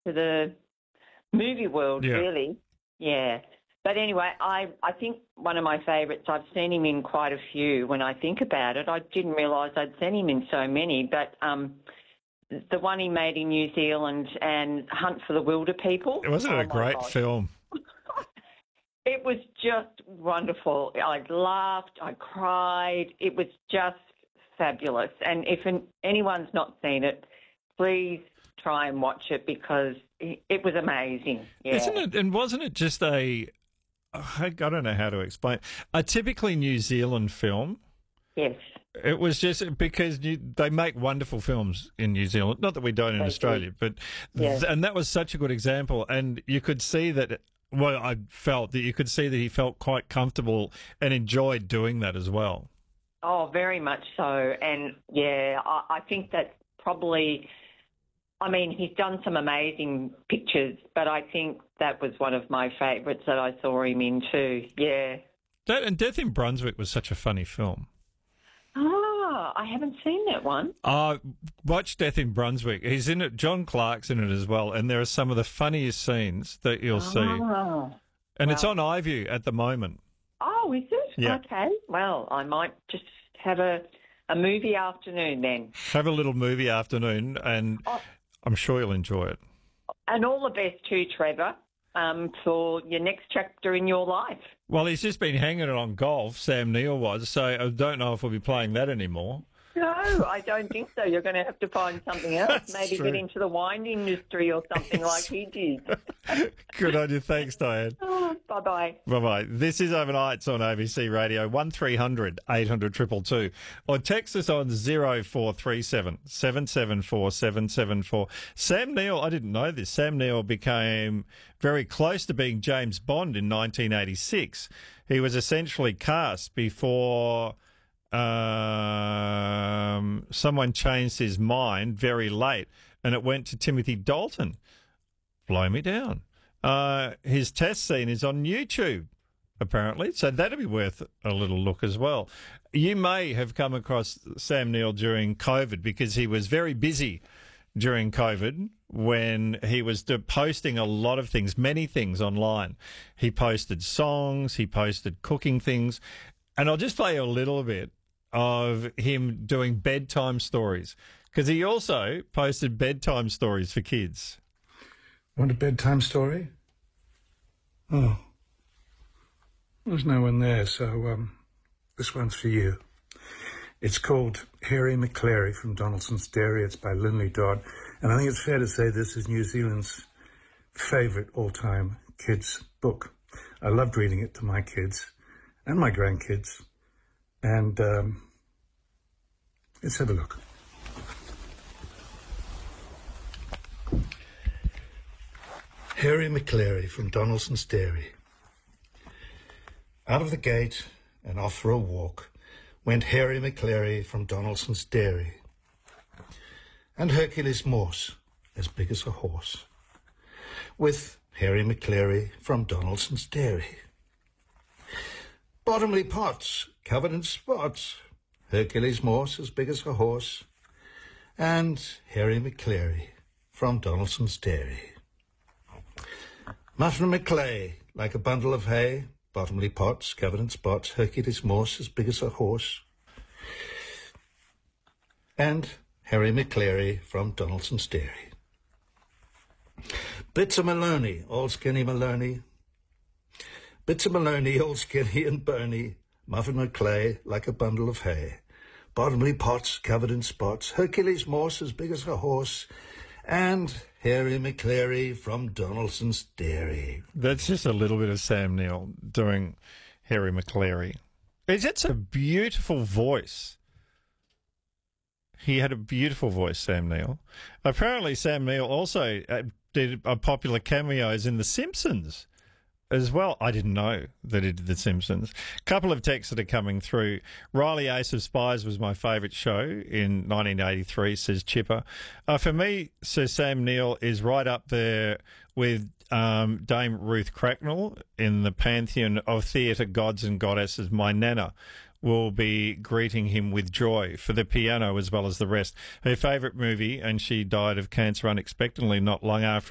to the movie world, Yeah. really. Yeah. But anyway, I think one of my favourites, I've seen him in quite a few when I think about it. I didn't realise I'd seen him in so many, but the one he made in New Zealand and Hunt for the Wilder People. Wasn't it Oh, a my great God. film? It was just wonderful. I laughed, I cried. It was just fabulous. And if anyone's not seen it, please try and watch it because it was amazing. Yeah. Isn't it? And wasn't it just I don't know how to explain, a typically New Zealand film? Yes. It was just because they make wonderful films in New Zealand. Not that we don't in They Australia, but Yes. and that was such a good example. And you could see that. Well, I felt that you could see that he felt quite comfortable and enjoyed doing that as well. Oh, very much so. And yeah, I think that's probably, I mean, he's done some amazing pictures, but I think that was one of my favourites that I saw him in too. Yeah. That and Death in Brunswick was such a funny film. Ah, I haven't seen that one. Watch Death in Brunswick. He's in it. John Clark's in it as well, and there are some of the funniest scenes that you'll see. Oh. And it's on iView at the moment. Oh, is it? Yeah. Okay. Well, I might just have a movie afternoon then. Have a little movie afternoon, and I'm sure you'll enjoy it. And all the best too, Trevor, for your next chapter in your life. Well, he's just been hanging it on golf, Sam Neill was, so I don't know if we'll be playing that anymore. No, I don't think so. You're going to have to find something else. That's Maybe true. get into the wine industry or something like he did. Good on you. Thanks, Diane. Oh, bye-bye. Bye-bye. This is Overnights on ABC Radio, 1300 800 222. Or text us on 0437 774 774. Sam Neill, I didn't know this, Sam Neill became very close to being James Bond in 1986. He was essentially cast before someone changed his mind very late, and it went to Timothy Dalton. Blow me down. His test scene is on YouTube, apparently, so that'd be worth a little look as well. You may have come across Sam Neill during COVID because he was very busy during COVID when he was posting a lot of things, many things online. He posted songs, he posted cooking things, and I'll just play you a little bit of him doing bedtime stories because he also posted bedtime stories for kids. Want a bedtime story? Oh. There's no one there, so this one's for you. It's called Harry McClary from Donaldson's Dairy. It's by Linley Dodd. And I think it's fair to say this is New Zealand's favourite all-time kids' book. I loved reading it to my kids and my grandkids. And let's have a look. Harry McClary from Donaldson's Dairy. Out of the gate and off for a walk went Harry McClary from Donaldson's Dairy. And Hercules Morse, as big as a horse, with Harry McClary from Donaldson's Dairy. Bottomly pots, covered in spots, Hercules Morse, as big as a horse, and Harry McClary from Donaldson's Dairy. Muffin McClay, like a bundle of hay, bottomly pots, covered in spots, Hercules Morse, as big as a horse, and Harry McClary from Donaldson's Dairy. Bits of Maloney, old skinny Maloney, Bits of Maloney, old skinny and bony, Muffin McClay, like a bundle of hay, bottomly pots, covered in spots, Hercules Morse, as big as a horse, and Harry McClary from Donaldson's Dairy. That's just a little bit of Sam Neill doing Harry McClary. It's a beautiful voice. He had a beautiful voice, Sam Neill. Apparently, Sam Neill also did popular cameos in The Simpsons as well. I didn't know that he did The Simpsons. A couple of texts that are coming through. Riley Ace of Spies was my favourite show in 1983, says Chipper. For me, Sir Sam Neill is right up there with Dame Ruth Cracknell in the pantheon of theatre gods and goddesses. My Nana will be greeting him with joy for the piano as well as the rest. Her favourite movie, and she died of cancer unexpectedly not long after